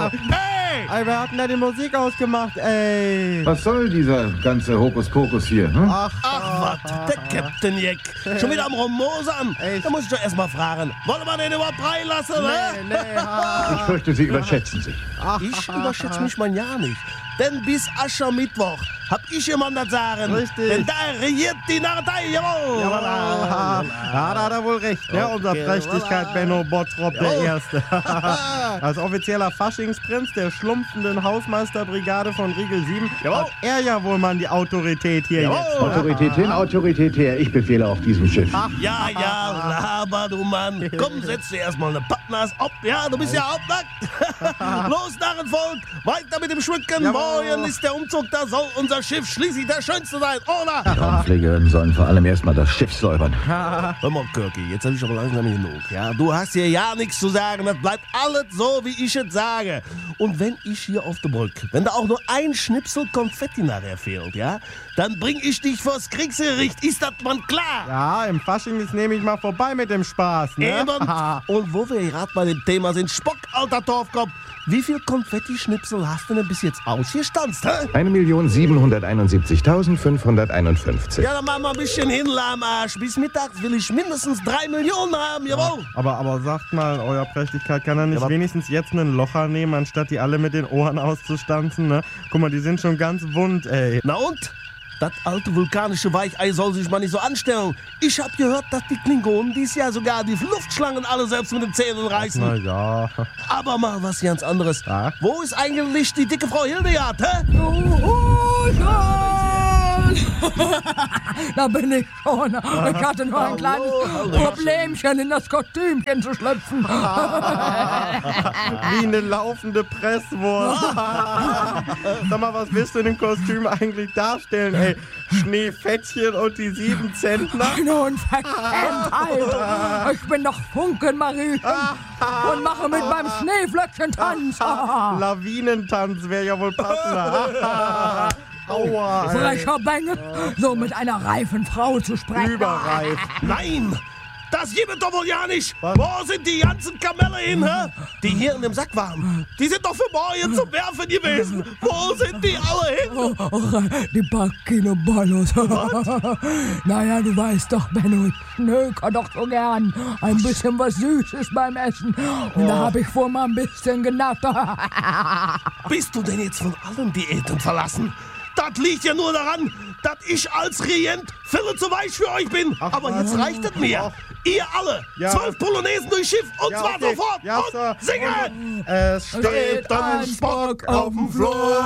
Hey! Ey, wer hat denn da die Musik ausgemacht, ey? Was soll dieser ganze Hokuspokus hier? Hm? Ach was, der Captain Jack. Schon wieder am Rummosern. Echt? Da muss ich doch erst mal fragen. Wollen wir den überhaupt reinlassen, ne? Ich fürchte, Sie überschätzen sich. Ich überschätze mich mal ja nicht. Denn bis Aschermittwoch hab ich jemand das sagen. Richtig. Denn da regiert die Narretei, jawohl. Ja, da hat er wohl recht, ne? Unser Okay, Prächtigkeit voilà. Benno Bottrop der Jawohl. Erste. Als offizieller Faschingsprinz der schlumpfenden Hausmeisterbrigade von Riegel 7 Jawohl. hat er ja wohl mal die Autorität hier Jawohl. jetzt. Ne? Autorität hin, Autorität her. Ich befehle auf diesem Schiff. Ja, laber, du Mann. Komm, setz dir erstmal eine Pappnas ab. Ja, du bist ja hauptnackt. Los, Narrenvolk, weiter mit dem Schmücken. Jawohl. Morgen ist der Umzug, da soll unser Schiff schließlich das Schönste sein, oder? Raumpflegerinnen sollen vor allem erstmal das Schiff säubern. Hör mal, Kirki, jetzt hab ich aber langsam genug. Ja, du hast hier ja nichts zu sagen. Das bleibt alles so, wie ich es sage. Und wenn ich hier auf der Brücke, wenn da auch nur ein Schnipsel Konfetti nachher fehlt, ja, dann bring ich dich vors Kriegsgericht. Ist das man klar? Ja, im Fasching ist nehme ich mal vorbei mit dem Spaß, ne? Eben. Und wo wir gerade bei dem Thema sind, Spock, alter Torfkopf, wie viel Konfetti-Schnipsel hast du denn bis jetzt ausgestanzt, hä? 1.771.551. Ja, dann machen wir ein bisschen hin, Lahmarsch. Bis mittags will ich mindestens 3 Millionen haben, jawohl. Aber sagt mal, euer Prächtigkeit, kann er nicht Ja, wenigstens jetzt einen Locher nehmen, anstatt die alle mit den Ohren auszustanzen, ne? Guck mal, die sind schon ganz wund, ey. Na und? Das alte vulkanische Weichei soll sich mal nicht so anstellen. Ich hab gehört, dass die Klingonen dies Jahr sogar die Luftschlangen alle selbst mit den Zähnen reißen. Na ja. Aber mal was ganz anderes. Ja? Wo ist eigentlich die dicke Frau Hildegard, hä? Da bin ich schon. Ich hatte nur ein kleines Problemchen, in das Kostümchen zu schlüpfen. Wie eine laufende Presswurst. Sag mal, was willst du in dem Kostüm eigentlich darstellen, ey? Schneefettchen und die 7 Zentner? Eine Unverschämtheit. Ich bin doch Funkenmarie und mache mit meinem Schneeflöckchen Tanz. Lawinentanz wäre ja wohl passender. Aua, ey. Frecher Bengel, so mit einer reifen Frau zu sprechen. Überreif. Nein! Das gibt es doch wohl ja nicht! Was? Wo sind die ganzen Kamelle hin, hä? Die hier in dem Sack waren. Die sind doch für morgen zum Werfen gewesen. Wo sind die alle hin? Die Bacchino-Ballos. Naja, du weißt doch, Benno, ich schnöker doch so gern. Ein bisschen was Süßes beim Essen. Und da hab ich vor mal ein bisschen genattert. Bist du denn jetzt von allen Diäten verlassen? Das liegt ja nur daran, dass ich als Regent viel zu weich für euch bin. Aber jetzt reicht es mir. Ihr alle. Ja. 12 Polonaisen durchs Schiff und Ja, zwar okay. sofort. Ja, Sir. Und singe! Es Steht ein Spock auf dem Flur.